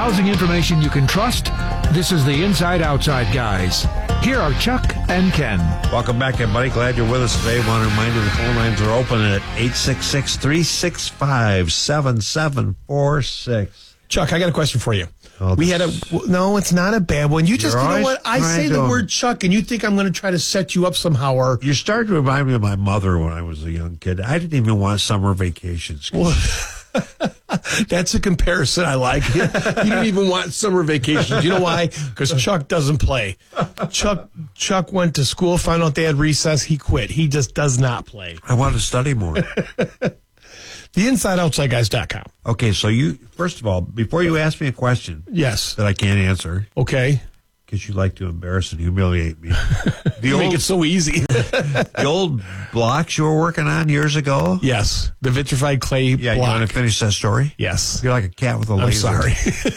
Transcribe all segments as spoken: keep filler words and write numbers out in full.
housing information you can trust. This is the Inside Outside Guys. Here are Chuck and Ken. Welcome back, everybody. Glad you're with us today. Want to remind you the phone lines are open at eight six six, three six five, seven seven four six. Chuck, I got a question for you. Oh, we had a no, it's not a bad one. You just, you know what? I say the to, word Chuck, and you think I'm going to try to set you up somehow. Or you started to remind me of my mother when I was a young kid. I didn't even want summer vacations. Well, that's a comparison I like. You don't even want summer vacations. You know why? Because Chuck doesn't play. Chuck Chuck went to school, found out they had recess. He quit. He just does not play. I want to study more. the inside outside guys dot com. Okay, so you, first of all, before you ask me a question yes, that I can't answer, okay, because you like to embarrass and humiliate me. The you old, make it so easy. the old blocks you were working on years ago? Yes, the vitrified clay yeah, block. you want to finish that story? Yes. You're like a cat with a I'm laser. sorry.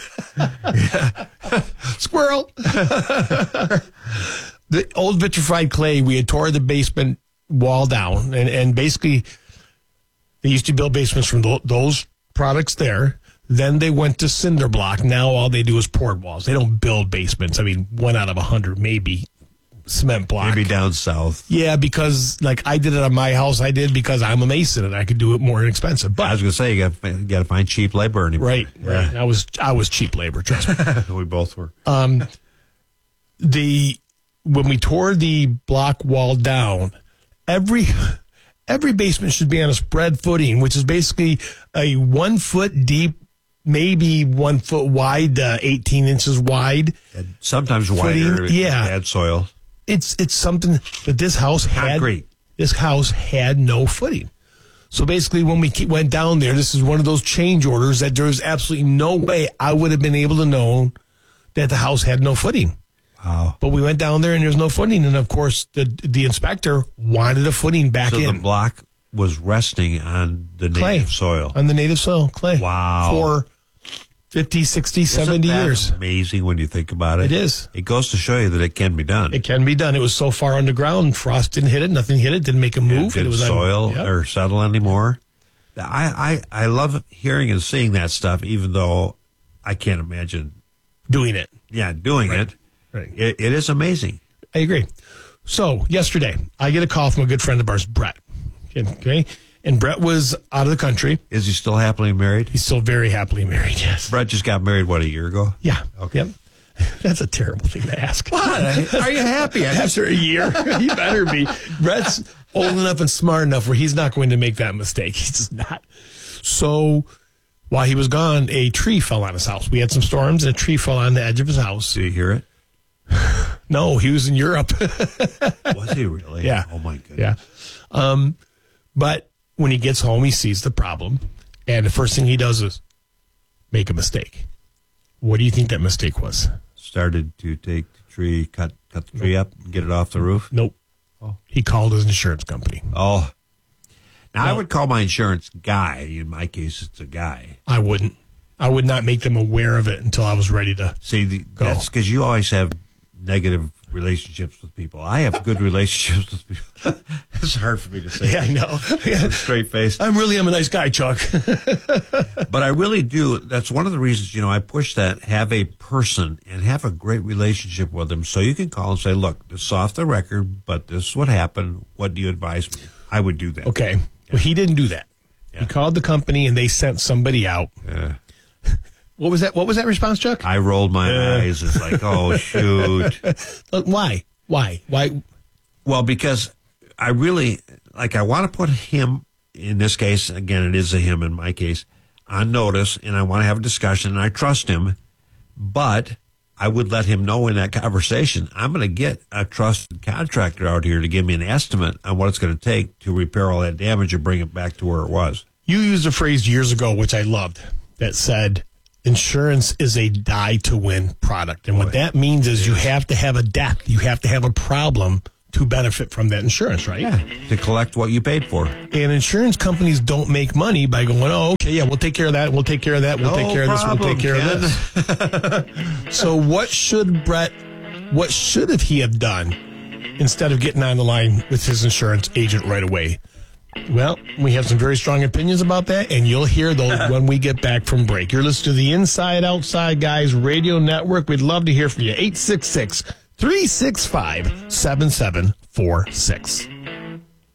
Squirrel. The old vitrified clay, we had tore the basement wall down, and, and basically they used to build basements from th- those products there. Then they went to cinder block. Now all they do is poured walls. They don't build basements. I mean, one out of a hundred, maybe cement block. Maybe down south. Yeah, because like I did it on my house. I did because I'm a mason and I could do it more inexpensive. But I was going to say, you got you got to find cheap labor anymore. Right, Yeah. right. I was I was cheap labor, trust me. We both were. Um, the when we tore the block wall down, every every basement should be on a spread footing, which is basically a one foot deep, maybe one foot wide, uh, eighteen inches wide. And sometimes wider. Footing, yeah. Bad soil. It's it's something that this house had. Concrete. This house had no footing. So basically, when we ke- went down there, this is one of those change orders that there was absolutely no way I would have been able to know that the house had no footing. Wow. But we went down there and there's no footing, and of course the the inspector wanted a footing back So in. the block was resting on the Clay. native soil. On the native soil, clay. Wow. For fifty, sixty, seventy Isn't that years. amazing when you think about it. It is. It goes to show you that it can be done. It can be done. It was so far underground, frost didn't hit it, nothing hit it, didn't make a move. It It didn't was on- soil Yep. or settle anymore. I, I, I love hearing and seeing that stuff, even though I can't imagine, doing it. yeah, doing Right. it. Right. it. It is amazing. I agree. So yesterday, I get a call from a good friend of ours, Brett. Okay, and Brett was out of the country. Is he still happily married? He's still very happily married. Yes. Brett just got married, what, a year ago? Yeah. Okay. Yep. That's a terrible thing to ask. What? Are you happy? I just, After a year, he better be. Brett's old enough and smart enough where he's not going to make that mistake. He's just not. So while he was gone, a tree fell on his house. We had some storms, and a tree fell on the edge of his house. do you hear it? No, he was in Europe. Was he really? Yeah. Oh, my goodness. Yeah. Um, but when he gets home, he sees the problem, and the first thing he does is make a mistake. What do you think that mistake was? Started to take the tree, cut cut the tree up, and get it off the roof. Nope. Oh. He called his insurance company. Oh. Now, I No. would call my insurance guy. In my case, it's a guy. I wouldn't. I would not make them aware of it until I was ready to. See, the, that's because you always have negative relationships with people. I have good relationships with people. It's hard for me to say. Yeah, I know. Straight face. I'm really am a nice guy, Chuck. But I really do. That's one of the reasons, you know, I push that. Have a person and have a great relationship with them. So you can call and say, look, this is off the record, but this is what happened. What do you advise me? I would do that. Okay. Well, he didn't do that. Yeah. He called the company and they sent somebody out. Yeah. What was that? What was that response, Chuck? I rolled my Uh. eyes. It's like, oh, shoot. Uh, Why? Why? Why? Well, because I really, like, I want to put him, in this case, again, it is a him in my case, on notice, and I want to have a discussion, and I trust him, but I would let him know in that conversation, I'm going to get a trusted contractor out here to give me an estimate on what it's going to take to repair all that damage and bring it back to where it was. You used a phrase years ago, which I loved, that said, insurance is a die-to-win product. And what that means is you have to have a death. You have to have a problem to benefit from that insurance, right? Yeah, to collect what you paid for. And insurance companies don't make money by going, oh, okay, yeah, we'll take care of that, we'll take care of that, we'll No take care of this, we'll problem, take care Ken. of this. So what should Brett, what should have he have done instead of getting on the line with his insurance agent right away? Well, we have some very strong opinions about that, and you'll hear those when we get back from break. You're listening to the Inside Outside Guys Radio Network. We'd love to hear from you. eight six six, three six five, seven seven four six.